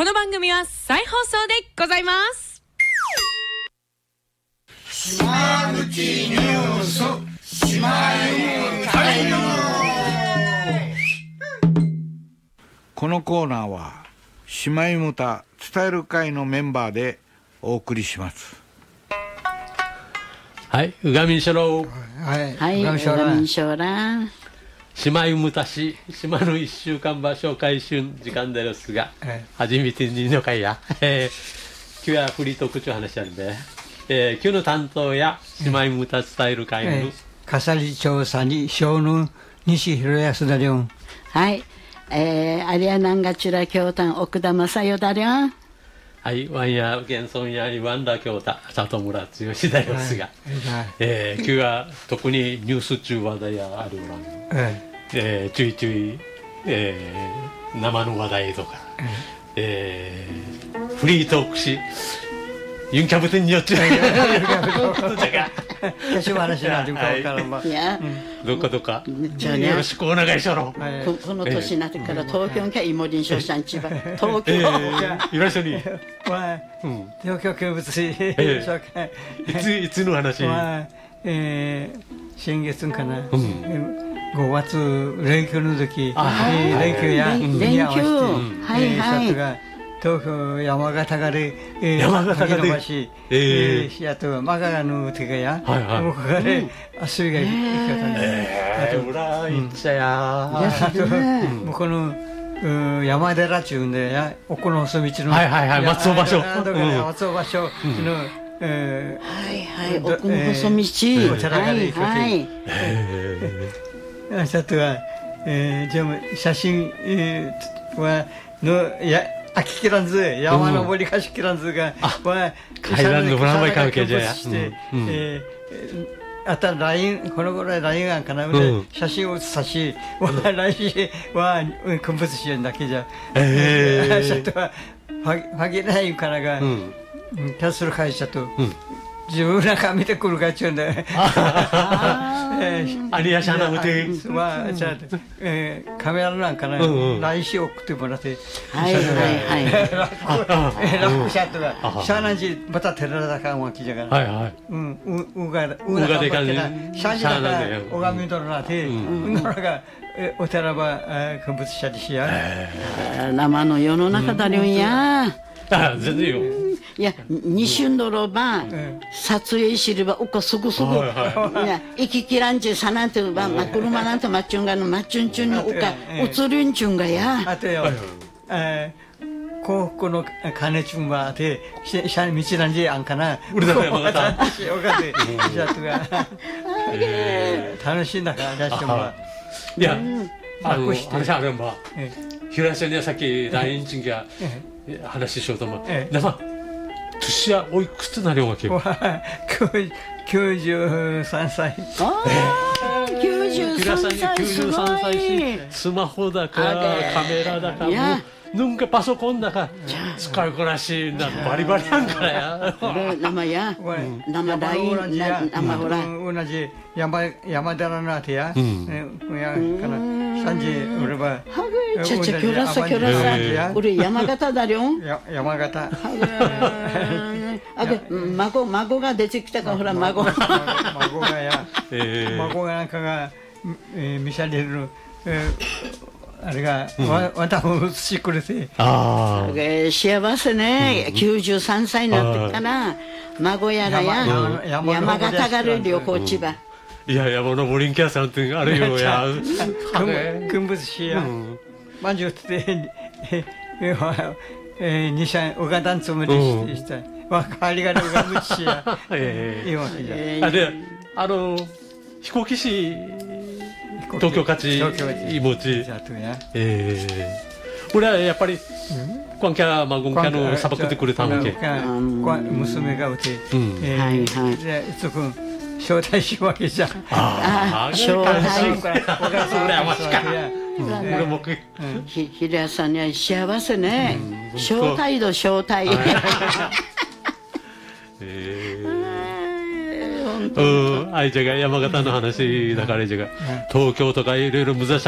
この番組は再放送でございます。 島口ニュース島ゆタイム。 このコーナーは島ゆむた伝える会のメンバーでお送りします。 はい、うがみんしょろはい、うがみんしょら島ゆむた市島の1週間場所開春時間ですが、初めてにの会や、今日はフリートーク中話あるんで、今日の担当や島ゆむた伝える会の笠利調査に小の西広安だりょん。 はい、アリアナンガチュラ京丹奥田正代だりょん。 はい、ワンヤ現存やワンダ京太里村剛だよすが、今日は特にニュース中話題やあるらん、ちゅいちゅい、生の話題とか、フリートークしユンキャプテンによって私も話なんでどっかどっかよろしくお願いしろ。 この年になってから東京がイモリン商社んちば東京いらっしゃい。 東京見物しいつの話？ 先月かな。5月連休の時、連休やに合わせて東京山形がで山形がであとマガガの手がやもうここで遊びが行き方で裏行っちゃやもうこの山寺中でや奥の細道の松尾芭蕉松尾芭蕉の奥の細道お茶がで行くちょっとは写真はのあききらんず山登りかしきらんずが階段のブランバイ関係じゃやあたラインこの頃はラインがかな写真を写さし来週は見物しやんだけじゃちょっとはファギラインからがキャスル会社と自分なんか見てくるかっちゅうんでありやしゃなうてカメラなんかな来週送ってもらって楽シャットがシャーナンジまたテラダカンワキじゃからうがでかんけなシャージだからおがみどるなてうならがお寺ば見物したりしや生の世の中だりょんや全然よいや二春のろば撮影すればおかすぐすぐ行ききらんちゅうさなんてば車なんてまっちゅんがのまっちゅんちゅんのおか映るんちゅんがやあとよ幸福の金ちゅんはあてシャニ道なんじあんかな俺だから山形楽しいんだから出してもらいや話あるんば平瀬にはさっき LINE ちんが話しようと思う生年はおいくつなりょうがけ 93歳 93歳しスマホだかカメラだかなんかパソコンだか使うからしいなバリバリなんからや生や生ライン生ほら同じ山寺のあてやから3時俺はちゃちゃキョラサ俺山形だりょん山形孫が出てきたかほら孫がなんかが見せれるあれがわたを映しくれて幸せね93歳になってから孫やらや山形がる旅行地場いや山のボリンキャーさんってあるよや見物しやまんじゅうって二社おがだんつもりしたわかりがるがむちやいいわけじゃで飛行機師東京勝ちいもち俺はやっぱりこんきゃ孫んきゃのさばくってくれたわけ娘がうていつくん招待しわけじゃ招待俺ましか俺もひらさんには幸せね招待だ招待あいちゃが山形の話だからいちゃが東京とかいろいろ無駄し